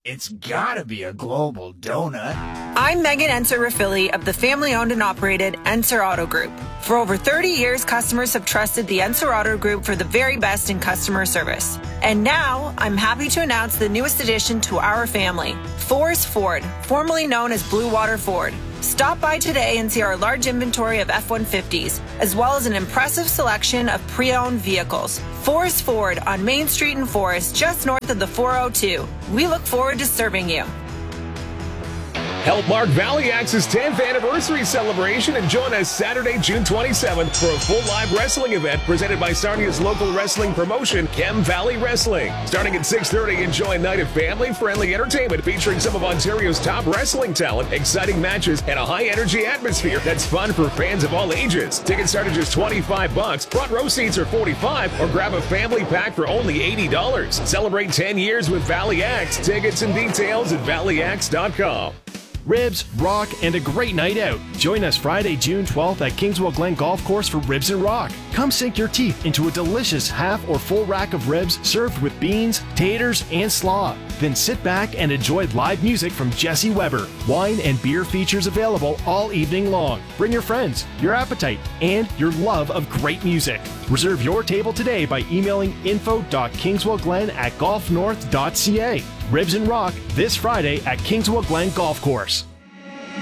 It's gotta be a global donut. I'm Megan Enser-Raffili of the family-owned and operated Enser Auto Group. For over 30 years, customers have trusted the Enser Auto Group for the very best in customer service. And now, I'm happy to announce the newest addition to our family, Forrest Ford, formerly known as Blue Water Ford. Stop by today and see our large inventory of F-150s, as well as an impressive selection of pre-owned vehicles. Forrest Ford on Main Street in Forest, just north of the 402. We look forward to serving you. Help mark Valley Axe's 10th anniversary celebration and join us Saturday, June 27th for a full live wrestling event presented by Sarnia's local wrestling promotion, Chem Valley Wrestling. Starting at 6:30, enjoy a night of family-friendly entertainment featuring some of Ontario's top wrestling talent, exciting matches, and a high-energy atmosphere that's fun for fans of all ages. Tickets start at just $25. Front row seats are $45, or grab a family pack for only $80. Celebrate 10 years with Valley Axe. Tickets and details at valleyaxe.com. Ribs, rock, and a great night out. Join us Friday, June 12th at Kingswell Glen Golf Course for Ribs and Rock. Come sink your teeth into a delicious half or full rack of ribs served with beans, taters, and slaw. Then sit back and enjoy live music from Jesse Weber. Wine and beer features available all evening long. Bring your friends, your appetite, and your love of great music. Reserve your table today by emailing info.kingswellglen@golfnorth.ca. Ribs and Rock this Friday at Kingswell Glen Golf Course.